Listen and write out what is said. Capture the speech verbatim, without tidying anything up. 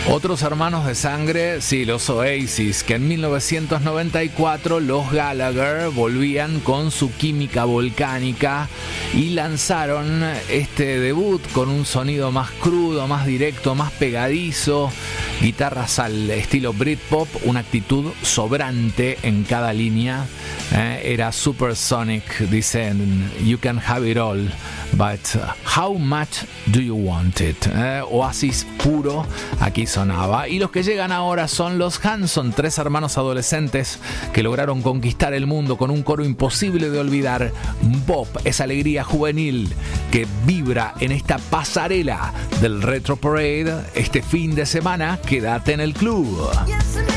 Otros hermanos de sangre, sí, los Oasis, que en mil novecientos noventa y cuatro los Gallagher volvían con su química volcánica y lanzaron este debut con un sonido más crudo, más directo, más pegadizo, guitarras al estilo Britpop, una actitud sobrante en cada línea. Eh, era supersonic, dicen, you can have it all, but how much do you want it? Eh, Oasis puro, aquí sonaba. Y los que llegan ahora son los Hanson, tres hermanos adolescentes que lograron conquistar el mundo con un coro imposible de olvidar. Bop, esa alegría juvenil que vibra en esta pasarela del Retro Parade este fin de semana. Quédate en el club.